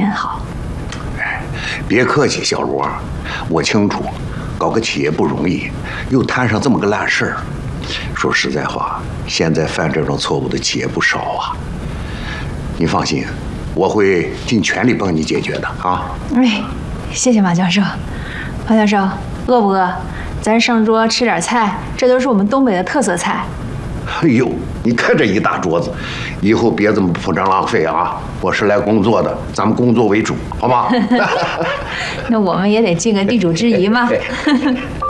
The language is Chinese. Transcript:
真好。 哎，别客气，小罗，我清楚，搞个企业不容易，又摊上这么个烂事儿。说实在话，现在犯这种错误的企业不少啊。你放心，我会尽全力帮你解决的啊。 哎，谢谢马教授。马教授，饿不饿？咱上桌吃点菜，这都是我们东北的特色菜。 哎呦，你看这一大桌子，以后别这么铺张浪费啊！我是来工作的，咱们工作为主，好吗？ 那我们也得尽个地主之谊嘛。